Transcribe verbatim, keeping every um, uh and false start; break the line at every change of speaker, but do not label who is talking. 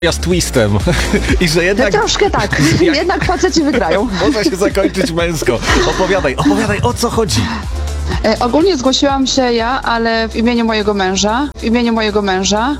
z twistem i że jednak...
Troszkę tak,
Jak-
jednak faceci wygrają.
Może się zakończyć męsko. Opowiadaj, opowiadaj, o co chodzi?
E, ogólnie zgłosiłam się ja, ale w imieniu mojego męża, w imieniu mojego męża,